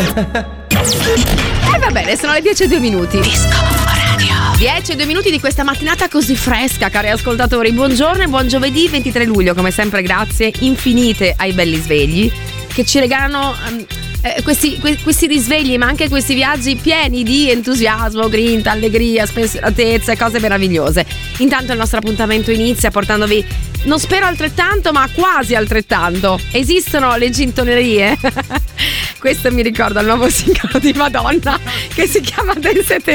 Va bene, sono le 10:02. Disco Radio. 10:02 di questa mattinata così fresca, cari ascoltatori. Buongiorno e buon giovedì 23 luglio. Come sempre grazie infinite ai belli svegli che ci regalano questi risvegli, ma anche questi viaggi pieni di entusiasmo, grinta, allegria, spensieratezza e cose meravigliose. Intanto il nostro appuntamento inizia portandovi, non spero altrettanto, ma quasi altrettanto. Esistono le gintonerie? Questo mi ricorda il nuovo singolo di Madonna che si chiama Dance